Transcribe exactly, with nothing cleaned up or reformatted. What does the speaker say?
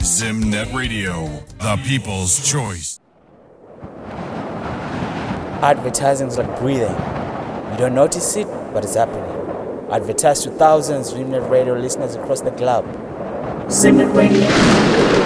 Zimnet Radio, the people's choice. Advertising is like breathing. You don't notice it, but it's happening. Advertise to thousands of Zimnet Radio listeners across the globe. Zimnet Radio.